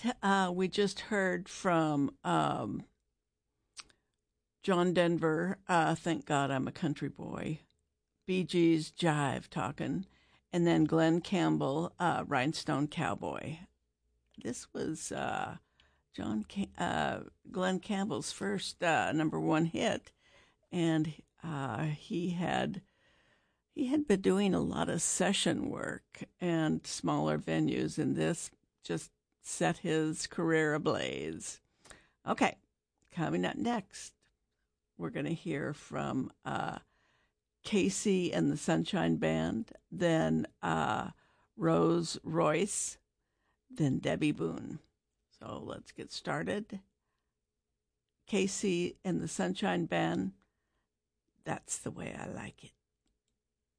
we just heard from John Denver, Thank God I'm a Country Boy, Bee Gees, Jive Talkin', and then Glenn Campbell, Rhinestone Cowboy. This was Glenn Campbell's first number one hit, and he had been doing a lot of session work and smaller venues, and this just set his career ablaze. Okay, coming up next, we're going to hear from Casey and the Sunshine Band, then Rose Royce, then Debbie Boone. So let's get started. Casey and the Sunshine Band, That's the Way I Like It.